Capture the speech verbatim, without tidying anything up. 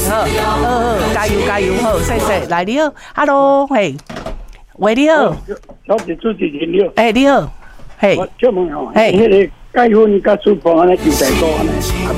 好，好好，加油加油，好，谢谢。来你好 ，Hello， 嘿，喂你好， 老师主持人你好， 哎你好，嘿， 我请问哦， 嘿， 迄个结婚甲书房安尼就在做安尼。